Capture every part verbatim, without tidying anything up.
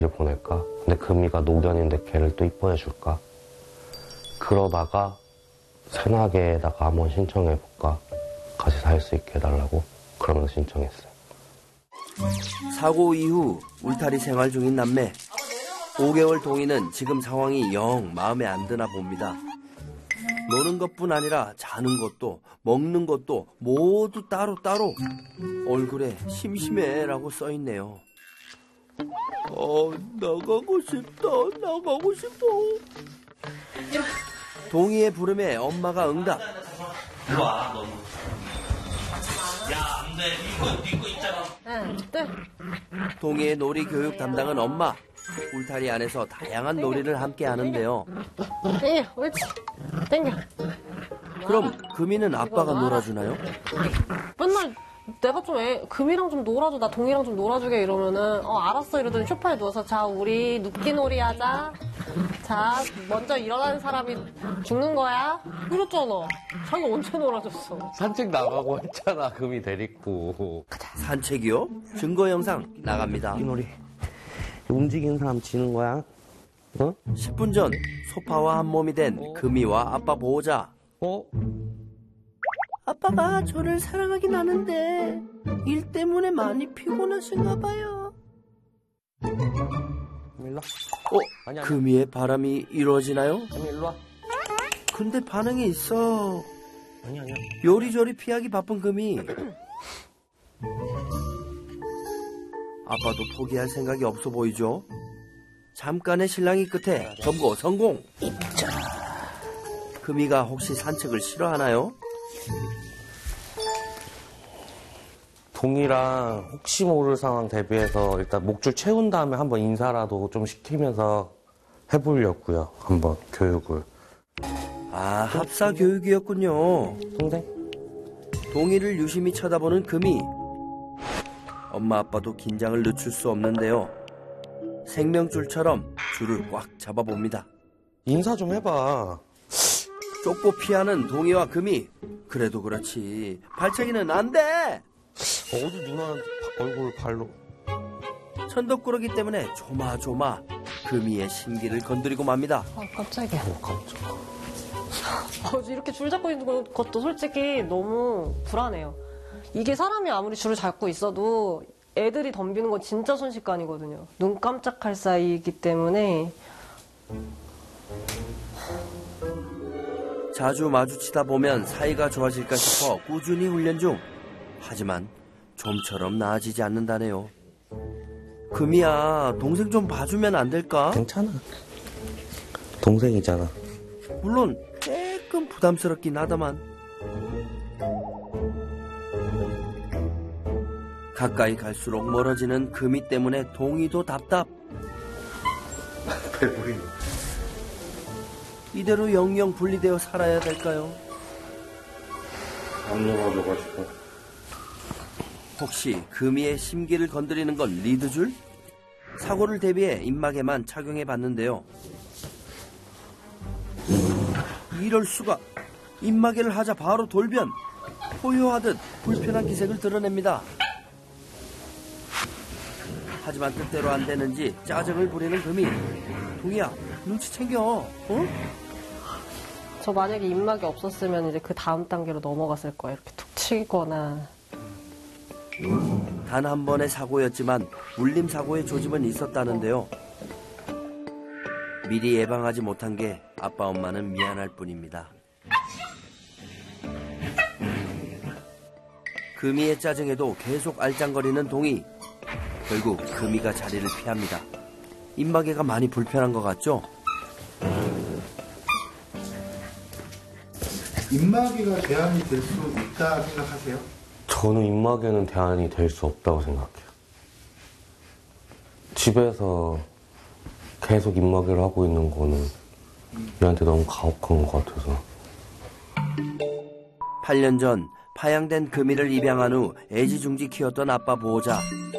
보낼까? 근데 금이가 노견인데 걔를 또 이뻐해 줄까? 그러다가 새나개에다가 한번 신청해 볼까? 같이 살 수 있게 해달라고 그러면서 신청했어요. 사고 이후 울타리 생활 중인 남매. 오 개월 동이는 지금 상황이 영 마음에 안 드나 봅니다. 노는 것뿐 아니라 자는 것도 먹는 것도 모두 따로따로. 얼굴에 심심해라고 써있네요. 어, 나가고 싶다. 나가고 싶어. 동이의 부름에 엄마가 응답. 이리 와, 너. 야, 안 돼. 이거, 이거 있잖아. 응, 네. 동이의 놀이 교육 담당은 엄마. 울타리 안에서 다양한 놀이를 함께 하는데요. 네, 옳지. 땡겨. 그럼 금이는 아빠가 놀아주나요? 맨날 내가 좀 애, 금이랑 좀 놀아줘, 나 동이랑 좀 놀아주게 이러면은 어 알았어 이러더니 소파에 누워서 자 우리 눕기놀이 하자. 자 먼저 일어나는 사람이 죽는 거야. 이랬잖아. 자기 언제 놀아줬어. 산책 나가고 했잖아, 금이 데리고. 산책이요? 증거 영상 나갑니다. 이 놀이. 움직이는 사람 지는 거야. 어? 십 분 전 소파와 한 몸이 된 금이와 아빠 보호자. 어? 아빠가 저를 사랑하긴 하는데 일 때문에 많이 피곤하신가 봐요. 일로 와. 어? 아니, 아니. 금이의 바람이 이루어지나요? 금이 일로 와. 근데 반응이 있어. 아니, 아니야. 요리조리 피하기 바쁜 금이. 아빠도 포기할 생각이 없어 보이죠? 잠깐의 실랑이 끝에 점거 성공. 금이가 혹시 산책을 싫어하나요? 동이랑 혹시 모를 상황 대비해서 일단 목줄 채운 다음에 한번 인사라도 좀 시키면서 해보려고요. 한번 교육을. 아, 합사 교육이었군요. 동생? 동이를 유심히 쳐다보는 금이. 엄마 아빠도 긴장을 늦출 수 없는데요. 생명줄처럼 줄을 꽉 잡아봅니다. 인사 좀 해봐. 쫓고 피하는 동이와 금이. 그래도 그렇지 발차기는 안 돼. 어디 누나한테 얼굴 발로. 천덕꾸러기 때문에 조마조마 금이의 심기를 건드리고 맙니다. 아 깜짝이야. 어, 깜짝이야. 어, 이렇게 줄 잡고 있는 것도 솔직히 너무 불안해요. 이게 사람이 아무리 줄을 잡고 있어도 애들이 덤비는 건 진짜 순식간이거든요. 눈 깜짝할 사이이기 때문에. 자주 마주치다 보면 사이가 좋아질까 싶어 꾸준히 훈련 중. 하지만 좀처럼 나아지지 않는다네요. 금이야, 동생 좀 봐주면 안 될까? 괜찮아. 동생이잖아. 물론 조금 부담스럽긴 하다만. 가까이 갈수록 멀어지는 금이 때문에 동이도 답답. 배부리. 이대로 영영 분리되어 살아야 될까요? 안 놀아줘가지고. 혹시 금이의 심기를 건드리는 건 리드줄? 사고를 대비해 입막에만 착용해 봤는데요. 이럴 수가. 입마개를 하자 바로 돌변. 포효하듯 불편한 기색을 드러냅니다. 하지만 뜻대로 안 되는지 짜증을 부리는 금이. 동이야, 눈치 챙겨. 어? 저 만약에 입막이 없었으면 이제 그 다음 단계로 넘어갔을 거예요. 이렇게 툭 치거나. 단 한 번의 사고였지만 물림 사고의 조짐은 있었다는데요. 미리 예방하지 못한 게 아빠 엄마는 미안할 뿐입니다. 금이의 짜증에도 계속 알짱거리는 동이. 결국 금이가 자리를 피합니다. 입마개가 많이 불편한 것 같죠? 입마개가 대안이 될 수 있다 생각하세요? 저는 입마개는 대안이 될 수 없다고 생각해요. 집에서 계속 입마개를 하고 있는 거는 얘한테 너무 가혹한 것 같아서. 팔 년 전 파양된 금이를 입양한 후 애지중지 키웠던 아빠 보호자.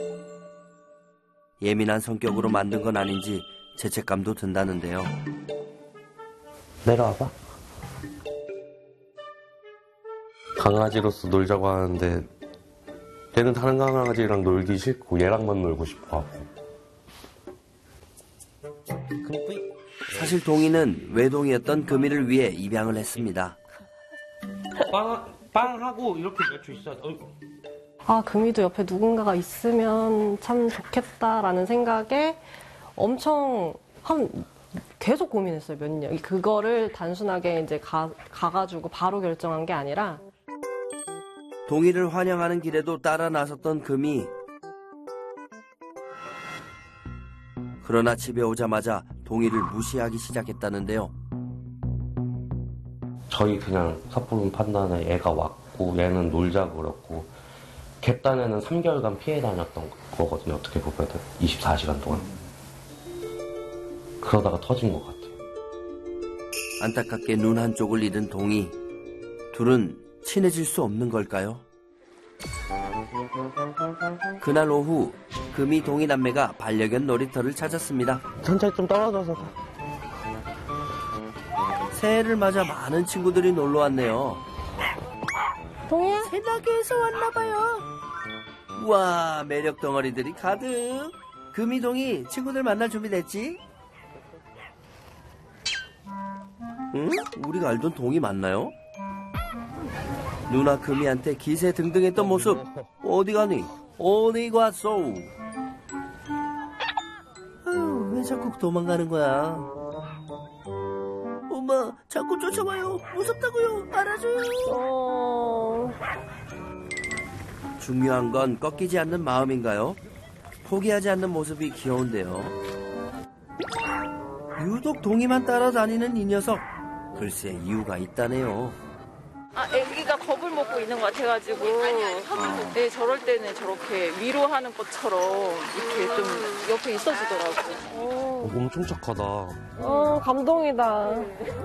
예민한 성격으로 만든 건 아닌지 죄책감도 든다는데요. 내려와봐. 강아지로서 놀자고 하는데 얘는 다른 강아지랑 놀기 싫고 얘랑만 놀고 싶어 하고. 사실 동이는 외동이었던 금이를 위해 입양을 했습니다. 빵, 빵하고 이렇게 몇 초 있어야 돼. 어이구. 아, 금이도 옆에 누군가가 있으면 참 좋겠다라는 생각에 엄청 한 계속 고민했어요, 몇 년. 그거를 단순하게 이제 가, 가가지고 바로 결정한 게 아니라. 동이를 환영하는 길에도 따라 나섰던 금이. 그러나 집에 오자마자 동이를 무시하기 시작했다는데요. 저희 그냥 섣부른 판단에 애가 왔고 얘는 놀자고 그랬고 갯단에는 삼 개월간 피해 다녔던 거거든요. 어떻게 보면 이십사 시간 동안. 그러다가 터진 것 같아요. 안타깝게 눈 한쪽을 잃은 동이. 둘은 친해질 수 없는 걸까요? 그날 오후 금이 동이 남매가 반려견 놀이터를 찾았습니다. 천천히 좀 떨어져서. 새해를 맞아 많은 친구들이 놀러 왔네요. 동이야? 새나개에서 왔나봐요. 우와, 매력 덩어리들이 가득. 금이 동이 친구들 만날 준비 됐지? 응? 우리가 알던 동이 맞나요? 누나 금이한테 기세 등등했던 모습. 어디 가니? 어디 갔어? 아유, 왜 자꾸 도망가는 거야? 엄마, 자꾸 쫓아와요. 무섭다고요. 알아줘요. 어... 중요한 건 꺾이지 않는 마음인가요? 포기하지 않는 모습이 귀여운데요. 유독 동이만 따라다니는 이 녀석. 글쎄 이유가 있다네요. 아, 애기가 겁을 먹고 있는 것 같아가지고 네, 저럴 때는 저렇게 위로하는 것처럼 이렇게 좀 옆에 있어주더라고요. 어, 엄청 착하다. 어, 감동이다.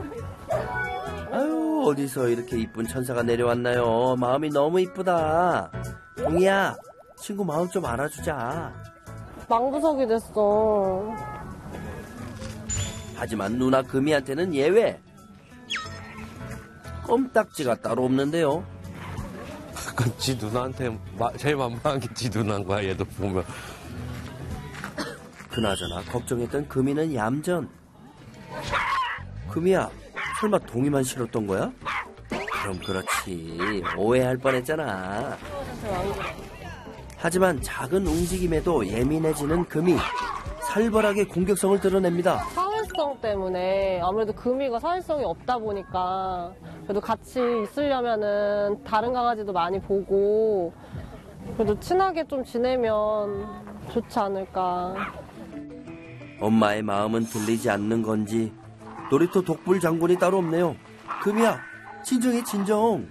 아유, 어디서 이렇게 이쁜 천사가 내려왔나요? 마음이 너무 이쁘다. 동이야, 친구 마음 좀 알아주자. 망부석이 됐어. 하지만 누나 금이한테는 예외. 껌딱지가 따로 없는데요. 지 누나한테 마, 제일 만만한 게 지 누나인 거야, 얘도 보면. 그나저나 걱정했던 금이는 얌전. 금이야, 설마 동이만 싫었던 거야? 그럼 그렇지. 오해할 뻔했잖아. 하지만 작은 움직임에도 예민해지는 금이 살벌하게 공격성을 드러냅니다. 사회성 때문에 아무래도 금이가 사회성이 없다 보니까 그래도 같이 있으려면은 다른 강아지도 많이 보고 그래도 친하게 좀 지내면 좋지 않을까. 엄마의 마음은 들리지 않는 건지 놀이터 독불 장군이 따로 없네요. 금이야, 진정해 진정.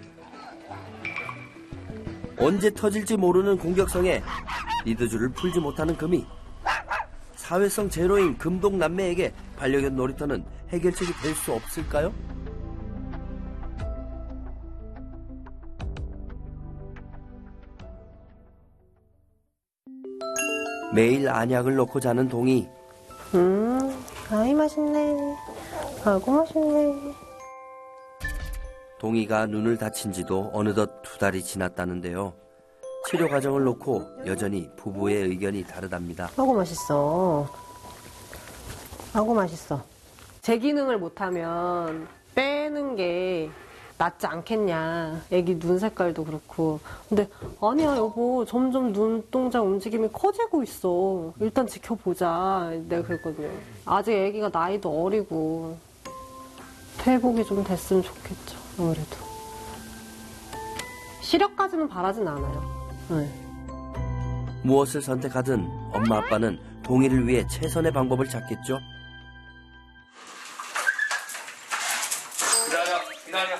언제 터질지 모르는 공격성에 리드줄을 풀지 못하는 금이. 사회성 제로인 금동 남매에게 반려견 놀이터는 해결책이 될 수 없을까요? 매일 안약을 넣고 자는 동이. 음, 아이 맛있네. 아고 맛있네. 동이가 눈을 다친 지도 어느덧 두 달이 지났다는데요. 치료 과정을 놓고 여전히 부부의 의견이 다르답니다. 아고 맛있어. 아고 맛있어. 제 기능을 못하면 빼는 게 낫지 않겠냐. 애기 눈 색깔도 그렇고. 근데 아니야 여보, 점점 눈동자 움직임이 커지고 있어. 일단 지켜보자. 내가 그랬거든요. 아직 애기가 나이도 어리고 회복이 좀 됐으면 좋겠죠. 아무래도 시력까지는 바라진 않아요. 네. 무엇을 선택하든 엄마 아빠는 동이를 위해 최선의 방법을 찾겠죠. 기다려, 기다려.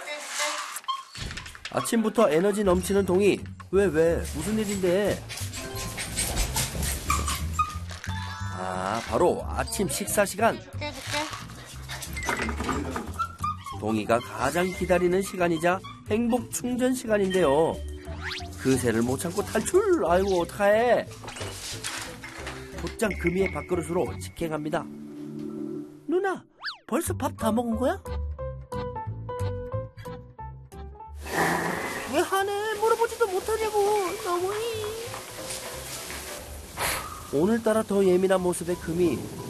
아침부터 에너지 넘치는 동이. 왜 왜? 무슨 일인데? 아, 바로 아침 식사 시간. 동이가 가장 기다리는 시간이자 행복 충전 시간인데요. 그새를 못 참고 탈출. 아이고 어떡해. 곧장 금이의 밥그릇으로 직행합니다. 누나, 벌써 밥 다 먹은 거야? 왜 하네? 물어보지도 못하냐고. 너무해. 오늘따라 더 예민한 모습의 금이.